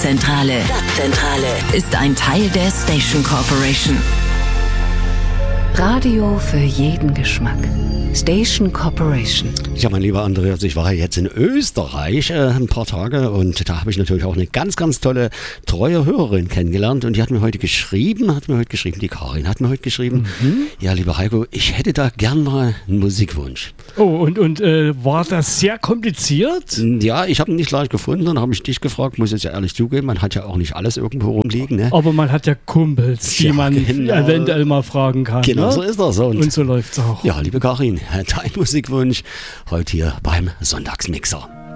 Stadtzentrale ist ein Teil der Station Corporation. Radio für jeden Geschmack. Station Corporation. Ja, mein lieber Andreas, ich war ja jetzt in Österreich ein paar Tage und da habe ich natürlich auch eine ganz, ganz tolle, treue Hörerin kennengelernt und die hat mir heute geschrieben, die Karin hat mir heute geschrieben, ja, lieber Heiko, ich hätte da gern mal einen Musikwunsch. Oh, und war das sehr kompliziert? Ja, ich habe ihn nicht gleich gefunden, dann habe ich dich gefragt, muss ich jetzt ja ehrlich zugeben, man hat ja auch nicht alles irgendwo rumliegen, ne? Aber man hat ja Kumpels, die man eventuell mal fragen kann. Genau, ne? so ist das. Und so läuft's auch. Ja, liebe Karin, dein Musikwunsch heute hier beim Sonntagsmixer.